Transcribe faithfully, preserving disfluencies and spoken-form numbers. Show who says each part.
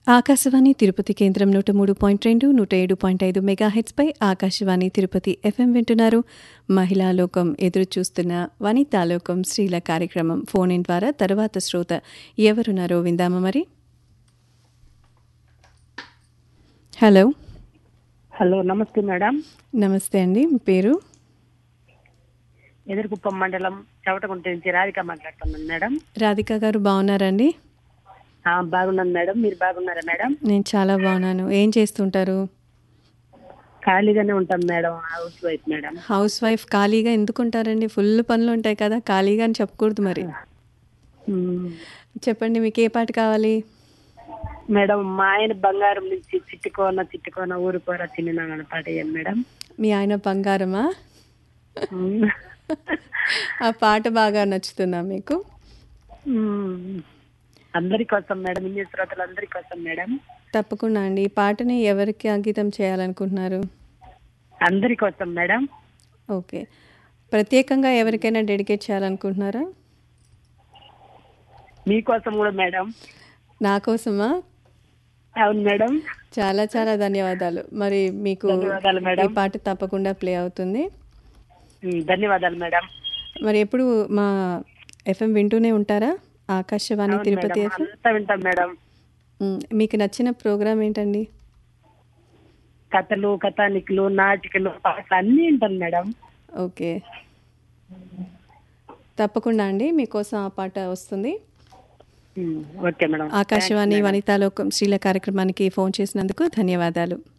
Speaker 1: ఆకాశవాణి తిరుపతి కేంద్రం నూట మూడు పాయింట్ రెండు నూట ఏడు పాయింట్ ఐదు మెగాహెట్స్పై ఆకాశవాణి తిరుపతి ఎఫ్ఎం వింటున్నారు. మహిళా లోకం ఎదురు చూస్తున్న వనితాలోకం స్త్రీల కార్యక్రమం ఫోన్ ఇన్ ద్వారా తర్వాత శ్రోత ఎవరున్నారో విందామా మరి. హలో
Speaker 2: హలో నమస్తే మేడం.
Speaker 1: నమస్తే అండి, మీ పేరు?
Speaker 2: ఎదురుకుప్పం మండలం చవటగుంట నుంచి రాధిక మాట్లాడుతున్నాను మేడం.
Speaker 1: రాధిక గారు బాగున్నారండి?
Speaker 2: ఆ, బాగున్నాను మేడం. మీరు బాగున్నారా మేడం?
Speaker 1: నేను చాలా బాగున్నాను. ఏం చేస్తుంటారు?
Speaker 2: ఖాళీగానే ఉంటాం madam, house wife madam.
Speaker 1: House wife ఖాళీగా ఎందుకు ఉంటారండి? ఫుల్ పనులు ఉంటాయి కదా, ఖాళీగా అని చెప్పకూడదు మరి.
Speaker 2: మ్మ్.
Speaker 1: చెప్పండి, మీకు ఏ పాట కావాలి?
Speaker 2: మేడం, మా ఆయన బంగారం నుంచి చిట్టుకోన చిట్టుకోన ఊరుకోర చిన్న పాట వేయండి మేడం.
Speaker 1: మీ ఆయన బంగారమా?
Speaker 2: మ్మ్.
Speaker 1: ఆ పాట బాగా నచ్చుతుందా మీకు?
Speaker 2: మ్మ్. అందరి కోసం మేడం, ఇన్ని శ్రోతలు అందరి కోసం మేడం.
Speaker 1: తప్పకుండా అండి. ఈ పాటని ఎవరికి అంకితం చేయాలనుకుంటున్నారు?
Speaker 2: అందరి కోసం మేడం.
Speaker 1: ఓకే, ప్రత్యేకంగా ఎవరికైనా డెడికేట్ చేయాలనుకుంటున్నారా?
Speaker 2: మీకోసం కూడా మేడం.
Speaker 1: నా కోసమా?
Speaker 2: అవును మేడం.
Speaker 1: చాలా చాలా ధన్యవాదాలు. మరి మీకు
Speaker 2: ధన్యవాదాలు మేడం.
Speaker 1: ఈ పాట తప్పకుండా ప్లే అవుతుంది.
Speaker 2: మ్మ్. ధన్యవాదాలు మేడం.
Speaker 1: మరి ఎప్పుడు మా ఎఫ్ఎం వింటూనే ఉంటారా? ఆకాశవాణి
Speaker 2: అవును
Speaker 1: తిరుపతి
Speaker 2: మేడం,
Speaker 1: ఎఫ్ఎం.
Speaker 2: అంతా వింటాం మేడం.
Speaker 1: మ్, మీకు నచ్చిన ప్రోగ్రామ్ ఏంటండి?
Speaker 2: కథలు, కథానికలు, నాటికలు, పాటలు అన్నీ వింటాం మేడం.
Speaker 1: ఓకే, తప్పకుండా అండి, మీకోసం ఆ పాట వస్తుంది.
Speaker 2: మ్మ్. Okay madam.
Speaker 1: Akashvani
Speaker 2: thanks madam.
Speaker 1: వనితాలోకం స్త్రీల కార్యక్రమానికి ఫోన్ చేసినందుకు ధన్యవాదాలు.